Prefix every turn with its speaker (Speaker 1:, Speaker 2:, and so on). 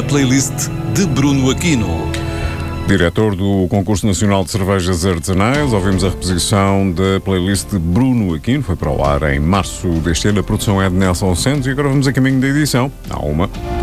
Speaker 1: playlist de Bruno Aquino.
Speaker 2: Diretor do Concurso Nacional de Cervejas Artesanais, ouvimos a reposição da playlist de Bruno Aquino, foi para o ar em março deste ano. A produção é de Nelson Santos e agora vamos a caminho da edição. Há uma.